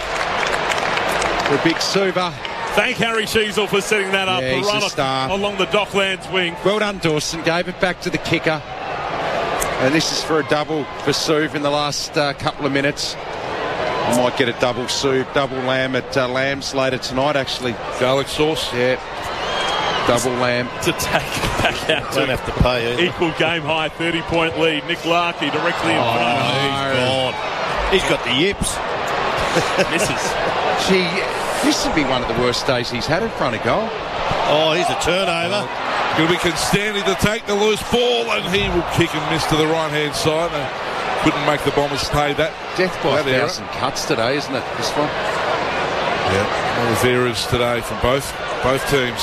The big Suva. Thank Harry Sheasel for setting that up. Yeah, the run along the Docklands wing. Well done, Dawson. Gave it back to the kicker. And this is for a double for Suv in the last couple of minutes. I might get a double Suv, double lamb at Lamb's later tonight, actually. Garlic sauce? Yeah. Double lamb. To take it back out to have to pay either. Equal game high, 30-point lead. Nick Larkey directly in front. He's gone. He's got the yips. Misses. Gee, this would be one of the worst days he's had in front of goal. Oh, here's a turnover. It'll be Constanti to take the loose ball, and he will kick and miss to the right-hand side. Couldn't make the Bombers pay that. Death by 1,000 cuts today, isn't it, this one? Yeah, well, there's errors today from both teams.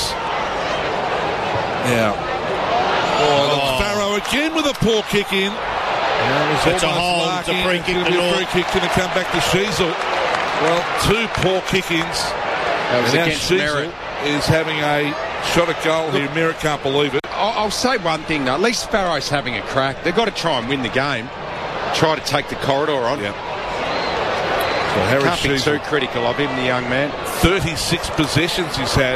Now, Farrow again with a poor kick in. It's a hole. It's a free kick. A free kick going to come back to Sheasel. Well, 2 poor kick-ins. That was against Merritt. Is having a shot at goal here. Merritt can't believe it. I'll say one thing, though. At least Farrow's having a crack. They've got to try and win the game. Try to take the corridor on. Yeah. Well, Harry can't be too critical of him, the young man. 36 possessions he's had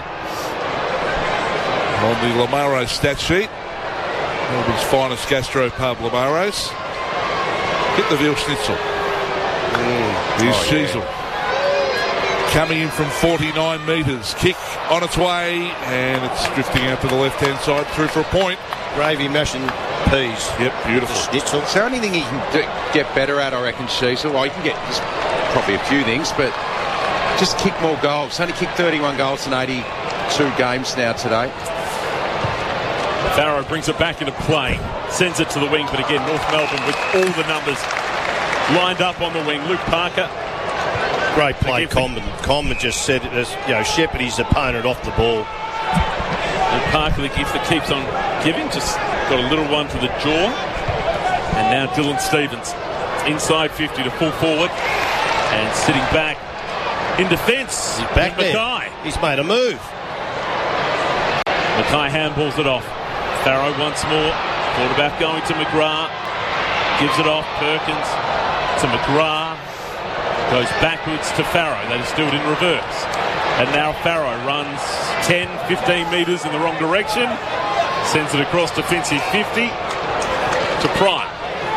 on the Lamaros stat sheet. Melbourne's finest gastro pub, Lamaros. Hit the veal schnitzel. Here's Sheasel. Yeah. Coming in from 49 metres. Kick on its way, and it's drifting out to the left-hand side, through for a point. Gravy mash and peas. Yep, beautiful. Schnitzel. Is there anything he can get better at, I reckon, Sheasel? Well, he can get probably a few things, but just kick more goals. Only kicked 31 goals in 82 games now today. Farrow brings it back into play, sends it to the wing, but again, North Melbourne with all the numbers lined up on the wing. Luke Parker. Great play, Comben. Comben just said it as, shepherd his opponent off the ball. And Parker, the gift that keeps on giving, just got a little one to the jaw. And now Dylan Stevens inside 50 to full forward and sitting back in defence. He's back there. Mackay. He's made a move. Mackay handballs it off. Farrow once more. Quarterback going to McGrath. Gives it off. Perkins to McGrath. Goes backwards to Farrow. That is still in reverse. And now Farrow runs 10, 15 metres in the wrong direction. Sends it across defensive 50 to Pryor.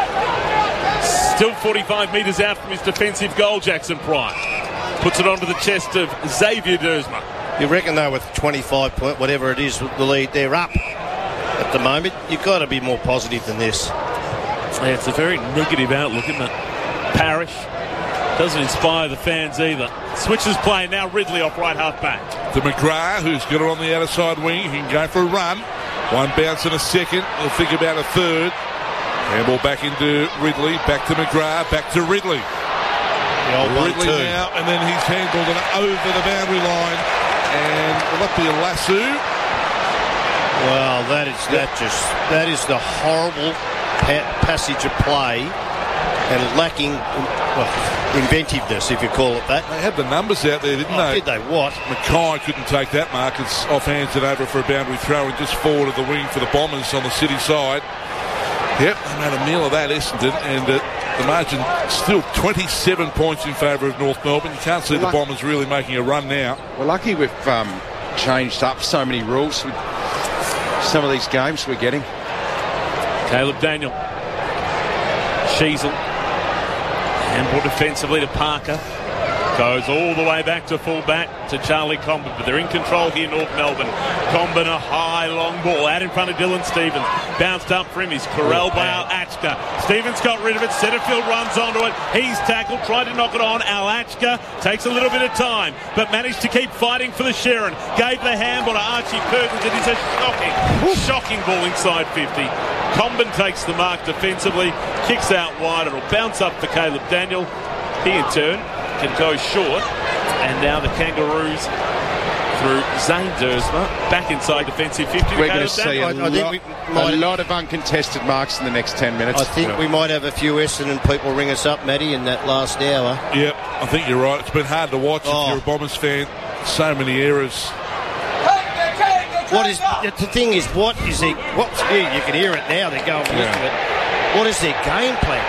Still 45 metres out from his defensive goal, Jackson Pryor. Puts it onto the chest of Xavier Dersma. You reckon, though, with 25 point, whatever it is, the lead, they're up at the moment. You've got to be more positive than this. Yeah, it's a very negative outlook, isn't it? Parrish doesn't inspire the fans either. Switches play now. Ridley off right half back. To McGrath, who's got it on the outside wing. He can go for a run. One bounce in a second. He'll think about a third. Handball back into Ridley. Back to McGrath. Back to Ridley. Ridley now, and then he's handled it over the boundary line. And will that be a lasso? Well, that is the horrible passage of play and lacking inventiveness, if you call it that. They had the numbers out there, didn't they? Did they? What? Mackay couldn't take that mark. It's off-hands it over for a boundary throw and just forward of the wing for the Bombers on the City side. Yep, they made a meal of that, Essendon, and the margin still 27 points in favour of North Melbourne. You can't see the Bombers really making a run now. We're lucky we've changed up so many rules with some of these games we're getting. Caleb Daniel. Sheasel. Handball defensively to Parker. Goes all the way back to full-back to Charlie Comben, but they're in control here, North Melbourne. Comben, a high, long ball out in front of Dylan Stevens. Bounced up for him. He's corralled by Al-Achka. Stevens got rid of it. Setterfield runs onto it. He's tackled, tried to knock it on. Al-Achka takes a little bit of time, but managed to keep fighting for the Sherrin. Gave the handball to Archie Perkins. It is a shocking ball inside 50. Comben takes the mark defensively, kicks out wide. It'll bounce up for Caleb Daniel. He, in turn, can go short, and now the Kangaroos through Zane Dersma back inside defensive 50. We're going to see a lot of uncontested marks in the next 10 minutes. I think we might have a few Essendon people ring us up, Matty, in that last hour. Yep, I think you're right. It's been hard to watch if you're a Bombers fan. So many errors. The thing is, you can hear it now. They're going with it. What is their game plan?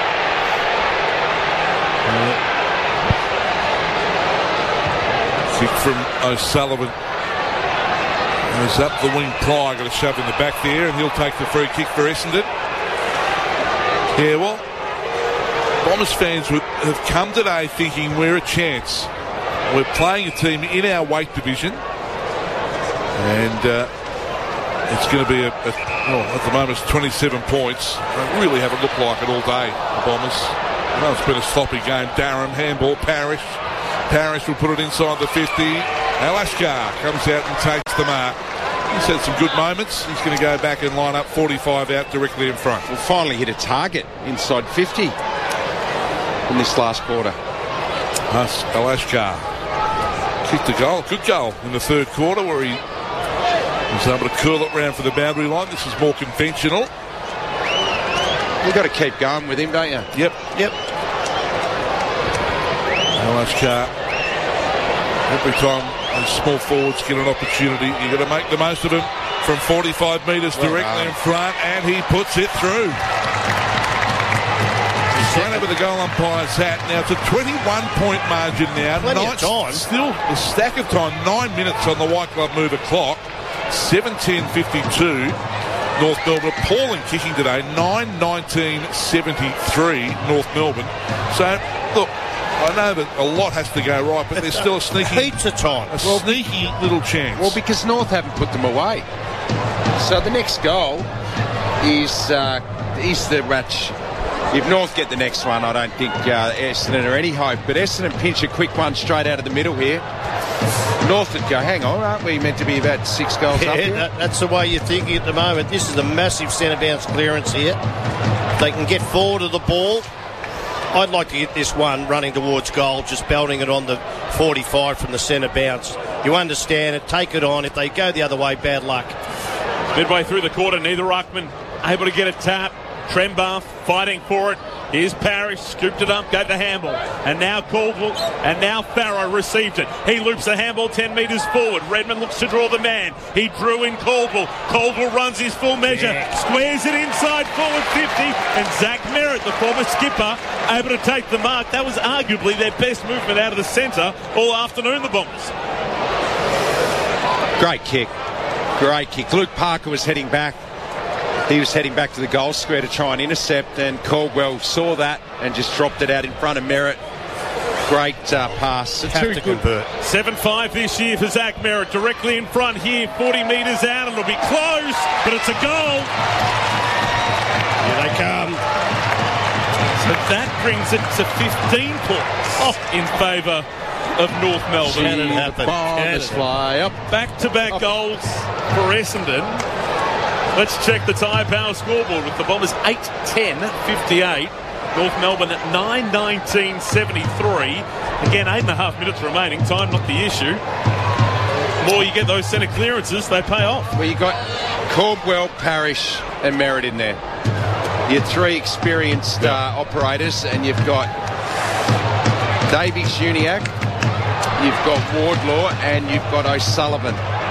Kick from O'Sullivan. Goes up the wing. Pryor got a shove in the back there, and he'll take the free kick for Essendon. Yeah, well, Bombers fans have come today thinking we're a chance. We're playing a team in our weight division, and it's going to be at the moment it's 27 points. They really haven't looked like it all day, the Bombers. I know it's been a sloppy game. Durham, handball, Parrish. Parrish will put it inside the 50. Al-Achka comes out and takes the mark. He's had some good moments. He's going to go back and line up 45 out directly in front. We'll finally hit a target inside 50 in this last quarter. Al-Achka kicked a goal. Good goal in the third quarter where he was able to curl it round for the boundary line. This is more conventional. You've got to keep going with him, don't you? Yep. Al-Achka, every time those small forwards get an opportunity, you've got to make the most of them from 45 metres directly in front, and he puts it through. He's thrown over the goal umpire's hat. Now it's a 21-point margin now. Plenty of time. Still a stack of time. 9 minutes on the White Glove Mover clock. 7:10:52. North Melbourne appalling kicking today. 9:19:73 North Melbourne. So, look, I know that a lot has to go right, but there's still a sneaky... Heaps of time. Sneaky little chance. Well, because North haven't put them away. So the next goal is the If North get the next one, I don't think Essendon are any hope. But Essendon pinch a quick one straight out of the middle here. North would go, hang on, aren't we meant to be about 6 goals up here? That's the way you're thinking at the moment. This is a massive centre bounce clearance here. If they can get forward of the ball, I'd like to get this one running towards goal, just belting it on the 45 from the centre bounce. You understand it, take it on. If they go the other way, bad luck. Midway through the quarter, neither ruckman able to get a tap. Trembath fighting for it. Here's Parrish, scooped it up, gave the handball. And now Caldwell, and now Farrow received it. He loops the handball 10 metres forward. Redmond looks to draw the man. He drew in Caldwell. Caldwell runs his full measure, squares it inside forward 50, and Zach Merritt, the former skipper, able to take the mark. That was arguably their best movement out of the centre all afternoon, the Bombers. Great kick. Great kick. Luke Parker was heading back. He was heading back to the goal square to try and intercept, and Caldwell saw that and just dropped it out in front of Merritt. Great pass. Have to convert. 7-5 this year for Zach Merritt. Directly in front here, 40 metres out. It'll be close, but it's a goal. Here they come. So that brings it to 15 points in favour of North Melbourne. Can it happen? Bombers fly up. Back-to-back goals for Essendon. Let's check the Tyre Power scoreboard with the Bombers 8-10-58. North Melbourne at 9-19-73. Again, 8.5 minutes remaining. Time not the issue. The more you get those centre clearances, they pay off. Well, you got Caldwell, Parrish and Merritt in there. Your 3 experienced operators, and you've got Davies Uniac, you've got Wardlaw, and you've got O'Sullivan.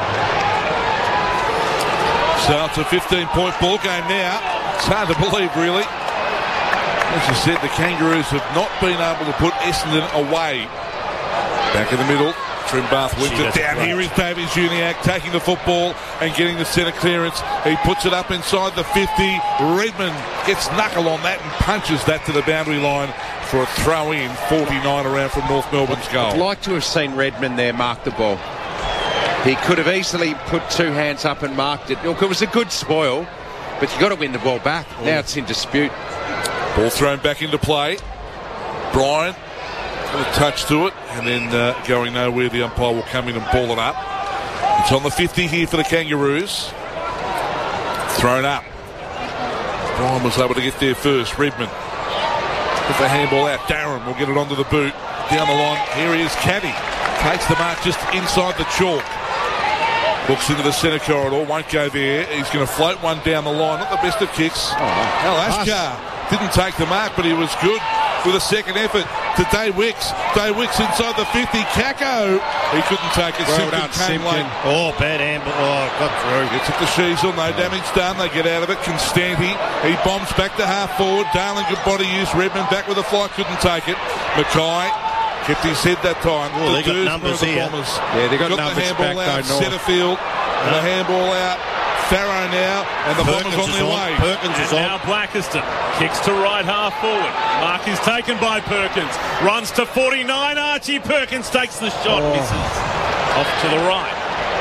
So it's a 15-point ball game now. It's hard to believe, really. As you said, the Kangaroos have not been able to put Essendon away. Back in the middle, Trembath wins it down. Here is Davies Uniac taking the football and getting the centre clearance. He puts it up inside the 50. Redmond gets knuckle on that and punches that to the boundary line for a throw-in. 49 around from North Melbourne's goal. I'd like to have seen Redmond there mark the ball. He could have easily put 2 hands up and marked it. Look, it was a good spoil, but you've got to win the ball back. Now it's in dispute. Ball thrown back into play. Bryant got a touch to it, and then going nowhere, the umpire will come in and ball it up. It's on the 50 here for the Kangaroos. Thrown up. Bryant was able to get there first. Redmond put the handball out. Darren will get it onto the boot. Down the line, here he is, Caddy. Takes the mark just inside the chalk. Looks into the centre corridor, won't go there. He's going to float one down the line. Not the best of kicks. Ashkar didn't take the mark, but he was good with a second effort to Day Wicks. Day Wicks inside the 50. Kako, he couldn't take it. Well done, Simpkin. Oh, bad handball. Oh, got through. Gets it to Sheasel. No damage done. They get out of it. Constanti, he bombs back to half forward. Darling, good body use. Redmond back with a flight, couldn't take it. Mackay kept his head that time. Oh, they got numbers here. Yeah, they got numbers the handball back out. Setterfield, the handball out. Farrow now, and the Bombers on their way. Perkins is on. Now Blackiston kicks to right half forward. Mark is taken by Perkins. Runs to 49. Archie Perkins takes the shot. Misses off to the right.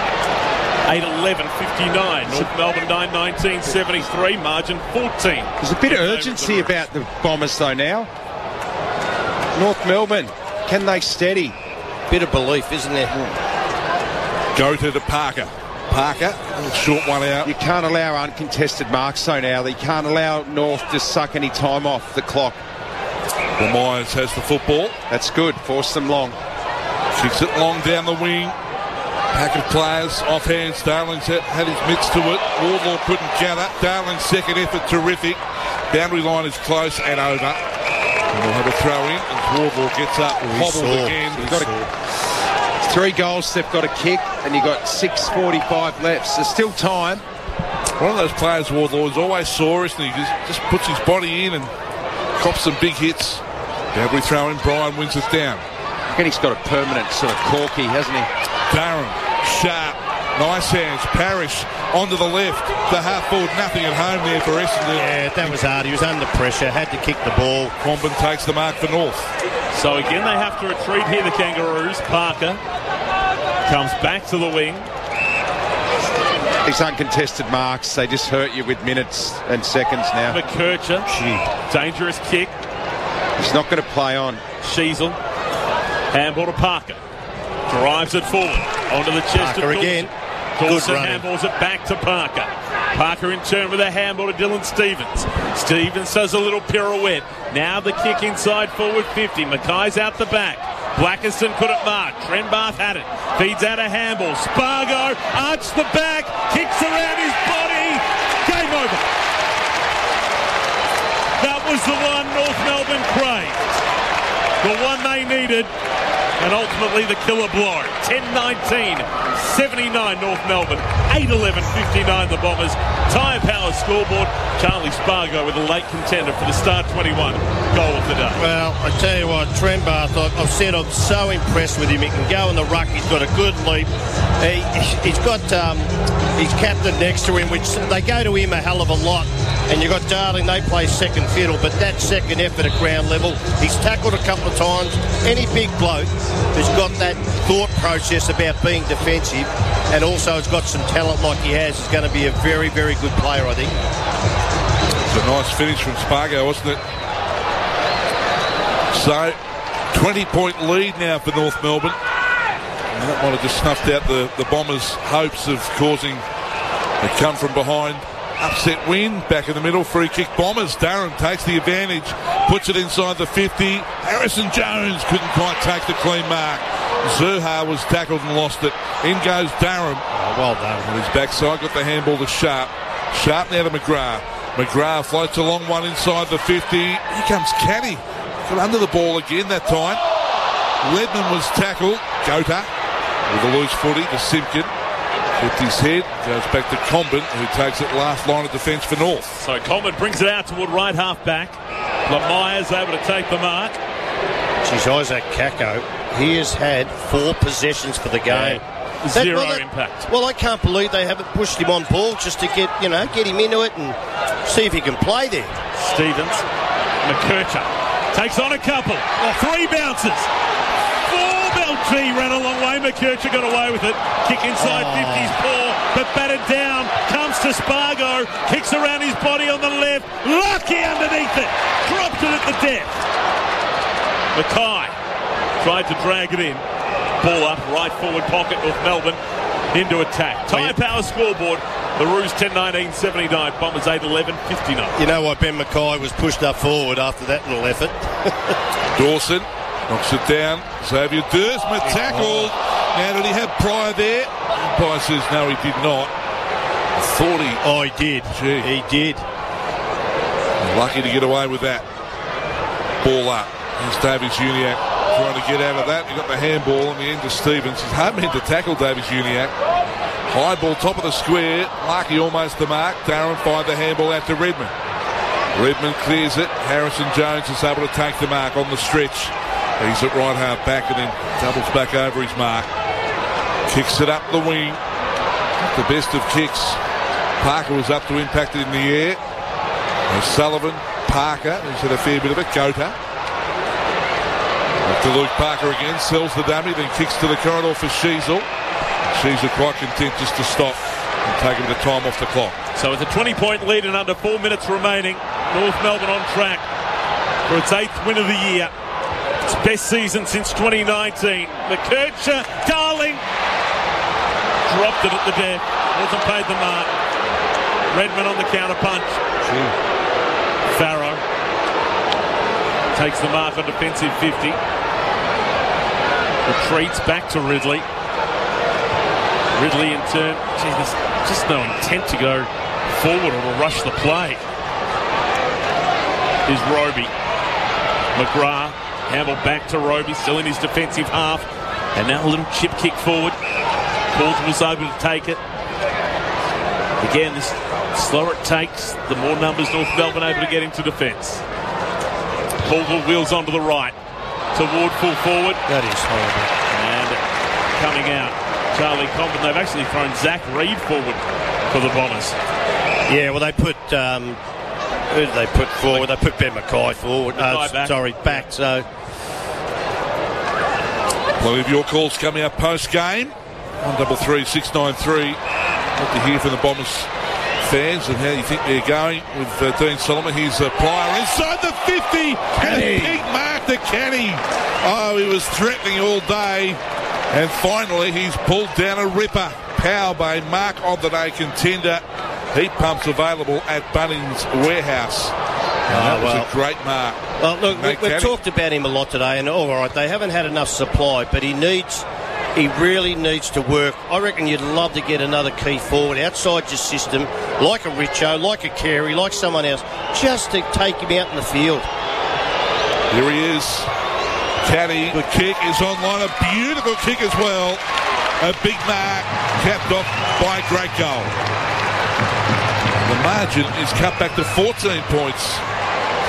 8-11-59. North Melbourne 9-19-73. Margin 14. There's a bit of urgency about the Bombers though now. North Melbourne, can they steady? Bit of belief, isn't there? Go to Parker. Parker, short one out. You can't allow uncontested marks so now. You can't allow North to suck any time off the clock. Well, Myers has the football. That's good. Force them long. Kicks it long down the wing. Pack of players off hands. Darling's had his mitts to it. Wardlaw couldn't gather. Darling's second effort terrific. Boundary line is close and over. And we'll have a throw in as Wardlaw gets up, hobbles again. 3 goals they've got to kick, and you've got 6:45 left. So there's still time. One of those players, Wardlaw, is always sore, isn't he? Just puts his body in and cops some big hits. Boundary throw in. Brian wins it down. I think he's got a permanent sort of corky, hasn't he? Darren, sharp, nice hands. Parrish onto the left. The half forward, nothing at home there for Essendon. Yeah, that was hard. He was under pressure, had to kick the ball. Crombin takes the mark for North. So again, they have to retreat here, the Kangaroos. Parker comes back to the wing. These uncontested marks, they just hurt you with minutes and seconds now. McKercher. Dangerous kick. He's not going to play on. Sheasel. Handball to Parker. Drives it forward. Onto the chest Parker of Dawson. again. Dawson handballs it back to Parker. Parker in turn with a handball to Dylan Stevens. Stevens does a little pirouette. Now the kick inside forward 50. Mackay's out the back. Blackiston couldn't mark. Trenbarth had it. Feeds out a handball. Spargo arched the back. Kicks around his body. Game over. That was the one North Melbourne craved. The one they needed. And ultimately the killer blow. 10-19, 79 North Melbourne, 8-11-59 the Bombers. Tyre Power scoreboard. Charlie Spargo with a late contender for the Star 21 goal of the day. Well, I tell you what, Trenbarth, I've said I'm so impressed with him. He can go in the ruck. He's got a good leap. He's got his captain next to him, which they go to him a hell of a lot. And you've got Darling, they play second fiddle, but that second effort at ground level, he's tackled a couple of times. Any big bloke who's got that thought process about being defensive and also has got some talent like he has is going to be a very, very good player, I think. It's a nice finish from Spargo, wasn't it? So, 20-point lead now for North Melbourne. And that might have just snuffed out the Bombers' hopes of causing a come from behind upset win. Back in the middle, free kick Bombers. Darren takes the advantage, puts it inside the 50. Harrison Jones couldn't quite take the clean mark. Zurha was tackled and lost it. In goes Darren. Oh, well done. On his backside, got the handball to Sharp. Sharp now to McGrath. McGrath floats a long one inside the 50. Here comes Caddy. Got under the ball again that time. Redman was tackled. Gota with a loose footy to Simpkin. Kept his head, goes back to Comben, who takes it last line of defence for North. So Comben brings it out toward right half back. Lemeyer's able to take the mark. Geez, Isaac Kako, he has had 4 possessions for the game. Yeah. Zero impact. Well, I can't believe they haven't pushed him on ball just to get him into it and see if he can play there. Stevens, McKercher takes on a couple. 3 bounces. 4 Beltree ran a long way. McKercher got away with it. Kick inside 50's poor, but batted down. Comes to Spargo. Kicks around his body on the left. Lucky underneath it. Dropped it at the depth. Mackay tried to drag it in. Ball up, right forward pocket of Melbourne. Into attack. Tyre Power scoreboard. The Roos 10-19-79. Bombers 8-11-59. You know why Ben Mackay was pushed up forward after that little effort? Dawson knocks it down. Xavier Dersma tackled. Now, did he have Pryor there? Pryor says no, he did not. I thought he... Oh, he did. Gee. He did. Lucky to get away with that. Ball up. There's Davies Uniacke trying to get out of that. He got the handball on the end of Stevens. He's hard meant to tackle Davies Uniacke. High ball, top of the square. Larky almost the mark. Darren fired the handball out to Redman. Redman clears it. Harrison Jones is able to take the mark on the stretch. He's at right half back and then doubles back over his mark. Kicks it up the wing. Not the best of kicks. Parker was up to impact it in the air. O'Sullivan, Parker, he's had a fair bit of it. Gota. Back to Luke Parker again. Sells the dummy, then kicks to the corridor for Sheasel. Sheasel quite content just to stop and take a bit of time off the clock. So with a 20-point lead and under 4 minutes remaining, North Melbourne on track for its 8th win of the year. Its best season since 2019. McKercher, Darling, dropped it at the death. Wasn't paid the mark. Redman on the counter punch. Farrow takes the mark on defensive 50. Retreats back to Ridley. Ridley in turn. Gee, there's just no intent to go forward or to rush the play. Is Roby. McGrath. Handball back to Roby, still in his defensive half. And now a little chip kick forward. Caldwell's able to take it. Again, the slower it takes, the more numbers North Melbourne able to get into defence. Caldwell wheels onto the right. Toward full forward. That is horrible. And coming out, Charlie Comben. They've actually thrown Zach Reed forward for the Bombers. Yeah, well, they put... who did they put forward? They put Ben Mackay forward. Back. So plenty of your calls coming up post-game. 133 693. What to hear from the Bombers fans and how you think they're going with Dean Solomon. Here's a Pryor inside the 50 and a big mark to Kenny. Oh, he was threatening all day, and finally he's pulled down a ripper. Power Bay mark on the day contender. Heat pumps available at Bunnings Warehouse. That was a great mark. Well, look, we've talked about him a lot today, and all right, they haven't had enough supply, but he really needs to work. I reckon you'd love to get another key forward outside your system, like a Richo, like a Carey, like someone else, just to take him out in the field. Here he is. Caddy, the kick is online. A beautiful kick as well. A big mark, capped off by a great goal. The margin is cut back to 14 points.